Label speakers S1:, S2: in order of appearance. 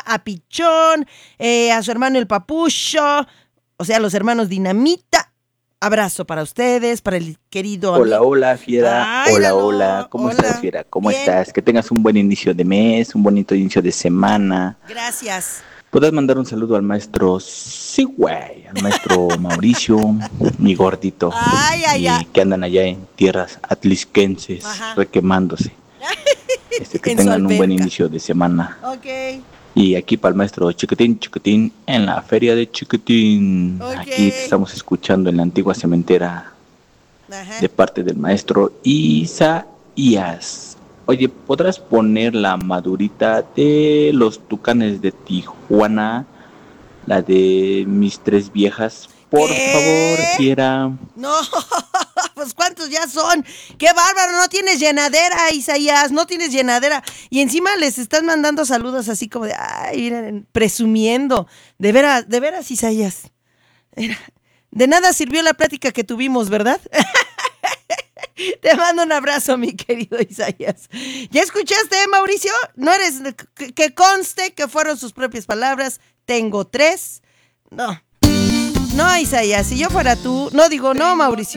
S1: a Pichón, a su hermano el Papucho, o sea, los hermanos Dinamita. Abrazo para ustedes, para el querido amigo.
S2: Hola, hola, Fiera.
S1: Ay,
S2: Hola,
S1: no.
S2: hola. ¿Cómo
S1: Hola.
S2: estás, Fiera? ¿Cómo
S1: Bien.
S2: estás? Que tengas un buen inicio de mes, un bonito inicio de semana.
S1: Gracias.
S2: ¿Puedes mandar un saludo al maestro? Sí, güey. Al maestro Mauricio, mi gordito.
S1: Ay, ay,
S2: Y
S1: ay.
S2: que andan allá en tierras atlisquenses,
S1: Ajá.
S2: requemándose. Que
S1: En su
S2: tengan un buen
S1: alberca.
S2: inicio de semana.
S1: Ok.
S2: Y aquí para el maestro Chiquitín, Chiquitín, en la feria de Chiquitín.
S1: Ok.
S2: Aquí te estamos escuchando en la antigua cementera
S1: Ajá.
S2: de parte del maestro Isaías. Oye, ¿podrás poner la madurita de los Tucanes de Tijuana? La de mis tres viejas. Por favor,
S1: ¿Qué?
S2: Fiera.
S1: No, pues ¿cuántos ya son? ¡Qué bárbaro! No tienes llenadera, Isaías, no tienes llenadera. Y encima les están mandando saludos así como de, ay, miren, presumiendo. De veras, Isaías. De nada sirvió la plática que tuvimos, ¿verdad? Te mando un abrazo, mi querido Isaías. ¿Ya escuchaste, Mauricio? No eres, que conste que fueron sus propias palabras. Tengo 3. No, Isaías, si yo fuera tú, no digo no, Mauricio.